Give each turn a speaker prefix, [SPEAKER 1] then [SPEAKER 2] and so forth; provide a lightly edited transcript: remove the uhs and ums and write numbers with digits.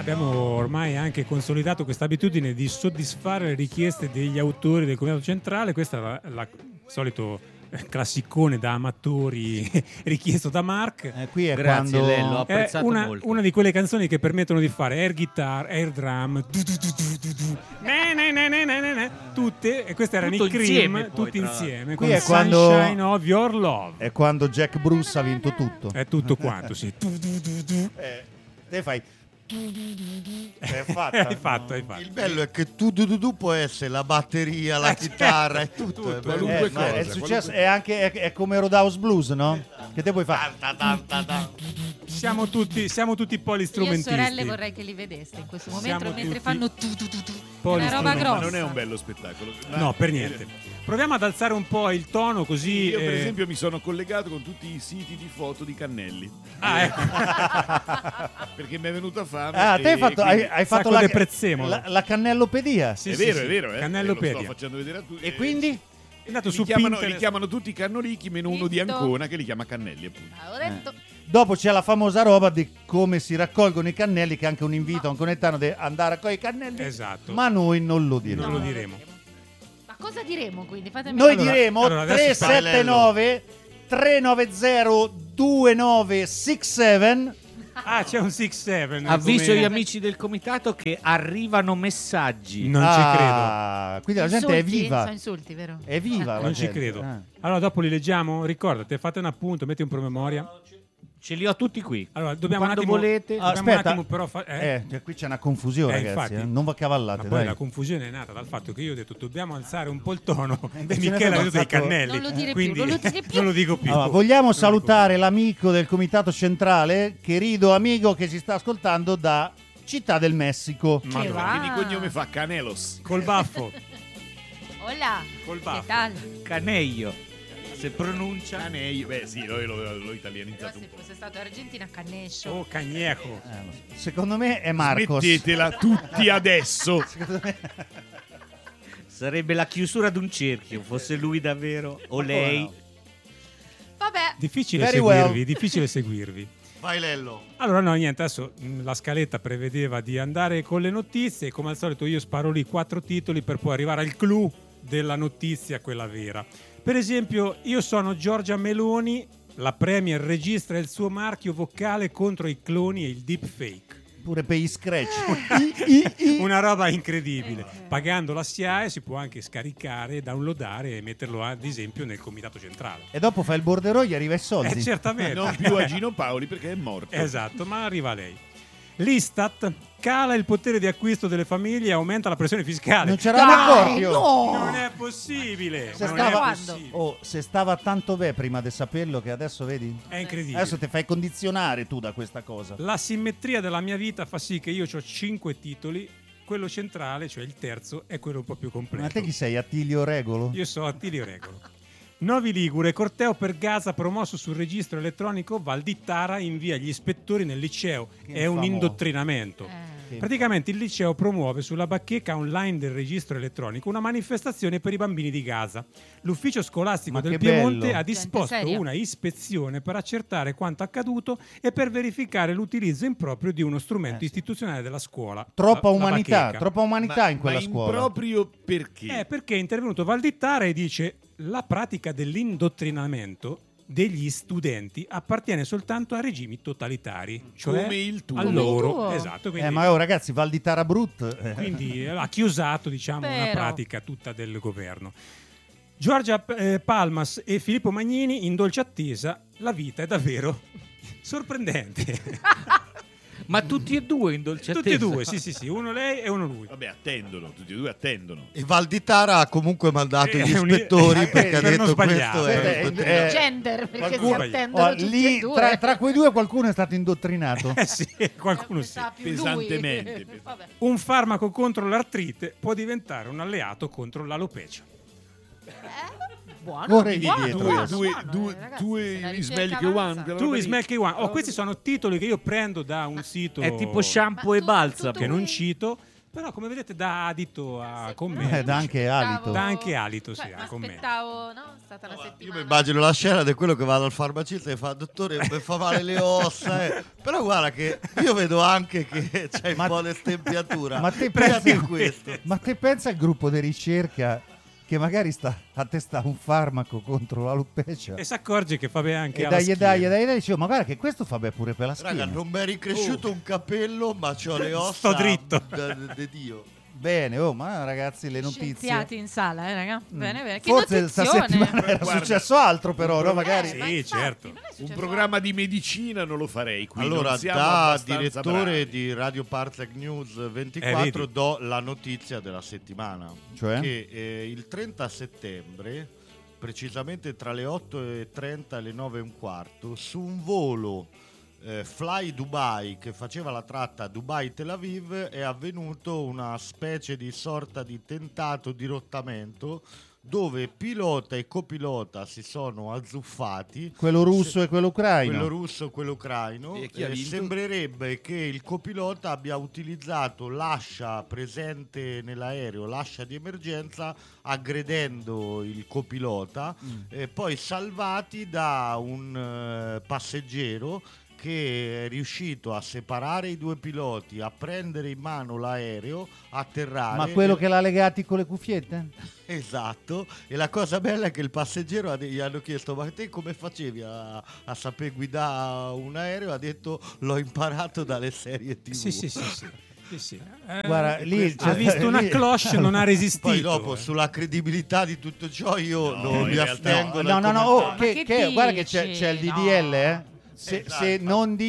[SPEAKER 1] abbiamo ormai anche consolidato questa abitudine di soddisfare le richieste degli autori del Comitato Centrale. Questo è la solito classicone da amatori richiesto da Mark.
[SPEAKER 2] Qui è
[SPEAKER 3] Grazie,
[SPEAKER 2] quando
[SPEAKER 3] Lello, ho apprezzato molto.
[SPEAKER 1] Una di quelle canzoni che permettono di fare air guitar, air drum, tutte, e queste erano
[SPEAKER 3] Tutto
[SPEAKER 1] i Cream,
[SPEAKER 3] insieme, poi,
[SPEAKER 1] tutti
[SPEAKER 3] tra
[SPEAKER 1] insieme.
[SPEAKER 2] Qui
[SPEAKER 1] con
[SPEAKER 2] è quando-
[SPEAKER 1] Sunshine of Your Love.
[SPEAKER 2] è quando Jack Bruce ha vinto tutto.
[SPEAKER 1] È tutto quanto, sì.
[SPEAKER 2] Te fai è fatta.
[SPEAKER 1] Hai fatto.
[SPEAKER 4] Il bello è che tu può essere la batteria, la chitarra, è tutto. È bello.
[SPEAKER 5] qualunque
[SPEAKER 2] Ma è
[SPEAKER 5] cosa,
[SPEAKER 2] successo, è anche è come Roadhouse Blues, no? Che te puoi fare.
[SPEAKER 1] Siamo tutti
[SPEAKER 6] Io
[SPEAKER 1] polistrumentisti.
[SPEAKER 6] sorelle vorrei che li vedeste in questo momento
[SPEAKER 1] Siamo
[SPEAKER 6] mentre
[SPEAKER 1] tutti
[SPEAKER 6] fanno tu. È una roba
[SPEAKER 1] polistrumentisti.
[SPEAKER 6] grossa.
[SPEAKER 5] Ma non è un bello spettacolo.
[SPEAKER 1] No, per niente. Proviamo ad alzare un po' il tono così.
[SPEAKER 5] Io per esempio mi sono collegato con tutti i siti di foto di Cannelli.
[SPEAKER 1] Ecco.
[SPEAKER 5] Perché mi è venuta fame.
[SPEAKER 2] Ah, te hai fatto, hai fatto
[SPEAKER 1] Sacco de prezzemolo.
[SPEAKER 2] la cannellopedia.
[SPEAKER 1] Sì,
[SPEAKER 5] È
[SPEAKER 1] sì,
[SPEAKER 5] vero,
[SPEAKER 1] sì.
[SPEAKER 5] è vero.
[SPEAKER 1] Cannellopedia.
[SPEAKER 5] Lo sto facendo vedere a tutti.
[SPEAKER 2] E quindi?
[SPEAKER 1] È andato
[SPEAKER 5] Li
[SPEAKER 1] su
[SPEAKER 5] chiamano,
[SPEAKER 1] Pinterest.
[SPEAKER 5] li chiamano tutti cannolichi, meno uno di
[SPEAKER 6] Zitto.
[SPEAKER 5] Ancona che li chiama Cannelli, appunto.
[SPEAKER 6] Ho detto
[SPEAKER 2] Dopo c'è la famosa roba di come si raccolgono i cannelli, che è anche un invito a un conettano di andare a coi cannelli.
[SPEAKER 1] Esatto.
[SPEAKER 2] Ma noi non lo diremo.
[SPEAKER 1] Non lo diremo.
[SPEAKER 6] Ma cosa diremo quindi? Fatemi
[SPEAKER 2] Noi
[SPEAKER 1] Allora,
[SPEAKER 2] diremo
[SPEAKER 1] adesso
[SPEAKER 2] 379 390 2967.
[SPEAKER 1] Ah, c'è un 6-7.
[SPEAKER 3] Avviso gli amici del comitato che arrivano messaggi.
[SPEAKER 1] Non ci credo.
[SPEAKER 2] Quindi la gente è
[SPEAKER 6] insulti?
[SPEAKER 2] viva.
[SPEAKER 6] Sono insulti, vero?
[SPEAKER 2] È viva. la
[SPEAKER 1] Non ci
[SPEAKER 2] gente.
[SPEAKER 1] credo.
[SPEAKER 2] Ah.
[SPEAKER 1] Allora, dopo li leggiamo. Ricordate, fate un appunto, metti un promemoria.
[SPEAKER 3] Ce li ho tutti qui.
[SPEAKER 1] Allora, dobbiamo
[SPEAKER 3] Quando
[SPEAKER 1] un attimo.
[SPEAKER 3] volete.
[SPEAKER 1] Dobbiamo
[SPEAKER 2] Aspetta.
[SPEAKER 1] un attimo, però.
[SPEAKER 2] Cioè, qui c'è una confusione, ragazzi.
[SPEAKER 1] infatti.
[SPEAKER 2] Non va
[SPEAKER 1] Ma
[SPEAKER 2] cavallate.
[SPEAKER 1] poi
[SPEAKER 2] Dai.
[SPEAKER 1] la confusione è nata dal fatto che io ho detto dobbiamo alzare un po' il tono e
[SPEAKER 2] invece
[SPEAKER 1] Michele
[SPEAKER 2] ne
[SPEAKER 1] ha
[SPEAKER 2] abbiamo
[SPEAKER 1] detto dei
[SPEAKER 2] fatto-
[SPEAKER 1] cannelli.
[SPEAKER 6] Non lo dire più,
[SPEAKER 1] quindi
[SPEAKER 6] non lo dire più.
[SPEAKER 1] non lo dico più.
[SPEAKER 2] Allora, vogliamo
[SPEAKER 1] Non lo dico
[SPEAKER 2] salutare l'amico del Comitato Centrale, querido amico che ci sta ascoltando da Città del Messico.
[SPEAKER 1] più.
[SPEAKER 6] Che
[SPEAKER 1] Madonna.
[SPEAKER 6] va?
[SPEAKER 5] Che di cognome fa Canelos.
[SPEAKER 1] Col baffo.
[SPEAKER 6] Hola.
[SPEAKER 1] Col
[SPEAKER 6] Che
[SPEAKER 1] baffo.
[SPEAKER 6] tal?
[SPEAKER 3] Caneio. Se pronuncia.
[SPEAKER 5] Caneio. Beh sì, l'ho
[SPEAKER 6] Però
[SPEAKER 5] italianizzato un
[SPEAKER 6] se
[SPEAKER 5] po'.
[SPEAKER 6] fosse stato argentina Cannescio.
[SPEAKER 1] Oh, cagnejo.
[SPEAKER 2] Secondo me è Marcos.
[SPEAKER 5] Mettetela tutti adesso.
[SPEAKER 3] Sarebbe la chiusura di un cerchio, fosse lui davvero o lei.
[SPEAKER 6] Vabbè.
[SPEAKER 1] Difficile
[SPEAKER 2] Very
[SPEAKER 1] seguirvi,
[SPEAKER 2] well.
[SPEAKER 1] difficile seguirvi.
[SPEAKER 4] Vai Lello.
[SPEAKER 1] Allora no, niente, adesso la scaletta prevedeva di andare con le notizie e come al solito io sparo lì 4 titoli per poi arrivare al clou della notizia, quella vera. Per esempio, io sono Giorgia Meloni, la Premier registra il suo marchio vocale contro i cloni e il deepfake.
[SPEAKER 2] Pure per gli scratch.
[SPEAKER 1] Una roba incredibile. Pagando la SIAE si può anche scaricare, downloadare e metterlo ad esempio nel Comitato Centrale.
[SPEAKER 2] E dopo fa il borderò, gli arriva i soldi.
[SPEAKER 1] Certamente.
[SPEAKER 5] Non più a Gino Paoli perché è morto.
[SPEAKER 1] Esatto, ma arriva lei. L'Istat cala il potere di acquisto delle famiglie e aumenta la pressione fiscale.
[SPEAKER 2] Non c'eravamo accorti. oh.
[SPEAKER 1] Non è possibile.
[SPEAKER 2] Se
[SPEAKER 1] non
[SPEAKER 2] stava-
[SPEAKER 1] è possibile.
[SPEAKER 2] Oh, se stava tanto bene prima di saperlo che adesso vedi?
[SPEAKER 1] È incredibile.
[SPEAKER 2] Adesso ti fai condizionare tu da questa cosa.
[SPEAKER 1] La simmetria della mia vita fa sì che io ho 5 titoli. Quello centrale, cioè il terzo, è quello un po' più completo.
[SPEAKER 2] Ma te chi sei? Attilio Regolo?
[SPEAKER 1] Io so Attilio Regolo. Novi Ligure, corteo per Gaza promosso sul registro elettronico, Val di Tara invia gli ispettori nel liceo.
[SPEAKER 2] Che
[SPEAKER 1] È un
[SPEAKER 2] famoso.
[SPEAKER 1] indottrinamento. Praticamente il liceo promuove sulla bacheca online del registro elettronico una manifestazione per i bambini di Gaza. L'ufficio scolastico
[SPEAKER 2] Ma
[SPEAKER 1] del
[SPEAKER 2] che
[SPEAKER 1] Piemonte
[SPEAKER 2] bello.
[SPEAKER 1] ha disposto
[SPEAKER 6] Gente seria.
[SPEAKER 1] una ispezione per accertare quanto accaduto e per verificare l'utilizzo improprio di uno strumento istituzionale della scuola.
[SPEAKER 2] Troppa
[SPEAKER 1] la
[SPEAKER 2] umanità,
[SPEAKER 1] bacheca.
[SPEAKER 2] troppa umanità in quella
[SPEAKER 5] ma
[SPEAKER 2] scuola.
[SPEAKER 5] proprio perché?
[SPEAKER 1] Perché è intervenuto Valdittara e dice la pratica dell'indottrinamento degli studenti appartiene soltanto a regimi totalitari, cioè
[SPEAKER 5] Come il tuo.
[SPEAKER 1] a
[SPEAKER 6] Come il
[SPEAKER 1] loro.
[SPEAKER 6] tuo.
[SPEAKER 1] Esatto, quindi,
[SPEAKER 2] Ma ragazzi, Val di Tara Brut.
[SPEAKER 1] quindi ha chiusato diciamo una
[SPEAKER 6] Però.
[SPEAKER 1] pratica tutta del governo. Giorgia Palmas e Filippo Magnini in dolce attesa, la vita è davvero sorprendente.
[SPEAKER 3] Ma tutti e due in dolce
[SPEAKER 1] Tutti e
[SPEAKER 3] attesa.
[SPEAKER 1] due, sì, uno lei e uno lui.
[SPEAKER 5] Vabbè, attendono, tutti e due attendono.
[SPEAKER 4] E Val di Tara ha comunque mandato gli
[SPEAKER 1] un-
[SPEAKER 4] ispettori perché ha
[SPEAKER 1] per non
[SPEAKER 4] detto
[SPEAKER 1] sbagliare.
[SPEAKER 4] questo è
[SPEAKER 2] Aspetta,
[SPEAKER 6] Gender, perché
[SPEAKER 2] qualcuno-
[SPEAKER 6] si attendono tutti
[SPEAKER 2] lì,
[SPEAKER 6] e due.
[SPEAKER 2] tra quei due qualcuno è stato indottrinato.
[SPEAKER 1] Sì, qualcuno sì.
[SPEAKER 6] Sa più lui.
[SPEAKER 5] Pesantemente.
[SPEAKER 6] Vabbè.
[SPEAKER 1] Un farmaco contro l'artrite può diventare un alleato contro l'alopecia.
[SPEAKER 6] Buono,
[SPEAKER 2] Corri di
[SPEAKER 6] buono,
[SPEAKER 2] dietro
[SPEAKER 6] buono,
[SPEAKER 2] adesso.
[SPEAKER 6] buono, ragazzi, se la
[SPEAKER 5] Due
[SPEAKER 6] ricerca
[SPEAKER 5] smell che
[SPEAKER 6] avanza.
[SPEAKER 5] one.
[SPEAKER 1] Tu Smelky One. Questi sono titoli che io prendo da un sito
[SPEAKER 3] È tipo shampoo e
[SPEAKER 6] Ma
[SPEAKER 3] balsamo.
[SPEAKER 6] tu-
[SPEAKER 1] che non cito, Però come vedete dà adito a commenti.
[SPEAKER 2] Dà anche alito.
[SPEAKER 1] Dà anche alito, sì,
[SPEAKER 6] Cioè,
[SPEAKER 1] a commenti.
[SPEAKER 6] aspettavo, no? È stata una
[SPEAKER 4] Io
[SPEAKER 6] settimana.
[SPEAKER 4] mi immagino la scena di quello che va dal farmacista e fa: dottore, mi fa male le ossa. Però guarda che io vedo anche che c'è un po' di stempiatura.
[SPEAKER 2] Ma te
[SPEAKER 4] Beati
[SPEAKER 2] pensa,
[SPEAKER 4] questo.
[SPEAKER 2] ma te pensa al gruppo di ricerca che magari sta a testare un farmaco contro l'alopecia
[SPEAKER 1] E si accorge che fa bene anche
[SPEAKER 2] e
[SPEAKER 1] alla schiena.
[SPEAKER 2] dai, dicevo, ma guarda che questo fa bene pure per la schiena.
[SPEAKER 4] Raga, non mi è ricresciuto un capello, ma c'ho le ossa
[SPEAKER 1] Sto dritto.
[SPEAKER 4] di Dio.
[SPEAKER 2] Bene, ma ragazzi, le notizie.
[SPEAKER 6] Scienziati in sala, raga. Bene, bene. Che
[SPEAKER 2] Forse
[SPEAKER 6] notizione.
[SPEAKER 2] questa settimana era
[SPEAKER 5] Guarda,
[SPEAKER 2] successo altro, però, no? Magari.
[SPEAKER 1] Sì,
[SPEAKER 6] ma infatti,
[SPEAKER 1] certo.
[SPEAKER 6] non è
[SPEAKER 5] Un
[SPEAKER 6] successo
[SPEAKER 5] programma di medicina non lo farei qui.
[SPEAKER 4] Allora,
[SPEAKER 5] non siamo
[SPEAKER 4] da
[SPEAKER 5] abbastanza
[SPEAKER 4] direttore
[SPEAKER 5] bravi.
[SPEAKER 4] di Radio Parsec News 24
[SPEAKER 1] vedi.
[SPEAKER 4] do la notizia della settimana.
[SPEAKER 2] Cioè?
[SPEAKER 4] Che il 30 settembre, precisamente tra le 8:30 e le 9:15, su un volo Fly Dubai che faceva la tratta Dubai-Tel Aviv è avvenuto una specie di sorta di tentato dirottamento dove pilota e copilota si sono azzuffati.
[SPEAKER 2] Quello russo e quello ucraino.
[SPEAKER 4] Quello russo e quello ucraino.
[SPEAKER 5] E chi ha vinto?
[SPEAKER 4] Sembrerebbe che il copilota abbia utilizzato l'ascia presente nell'aereo, l'ascia di emergenza, aggredendo il copilota, poi salvati da un passeggero che è riuscito a separare i due piloti, a prendere in mano l'aereo, atterrare.
[SPEAKER 2] Ma quello che l'ha legati con le cuffiette?
[SPEAKER 4] Esatto, e la cosa bella è che il passeggero gli hanno chiesto: ma te come facevi a saper guidare un aereo? Ha detto: l'ho imparato dalle serie TV.
[SPEAKER 1] Sì. Sì.
[SPEAKER 2] Guarda, lì
[SPEAKER 1] ha visto una
[SPEAKER 2] lì-
[SPEAKER 1] cloche, non ha resistito.
[SPEAKER 4] Poi dopo sulla credibilità di tutto ciò io
[SPEAKER 5] No,
[SPEAKER 4] non
[SPEAKER 5] in
[SPEAKER 4] mi
[SPEAKER 5] realtà
[SPEAKER 4] astengo
[SPEAKER 2] No,
[SPEAKER 4] dal
[SPEAKER 2] no,
[SPEAKER 4] commentare.
[SPEAKER 2] oh,
[SPEAKER 6] Ma che
[SPEAKER 2] guarda che
[SPEAKER 6] dici?
[SPEAKER 2] c'è il
[SPEAKER 6] No.
[SPEAKER 2] DDL, se
[SPEAKER 4] Esatto.
[SPEAKER 2] non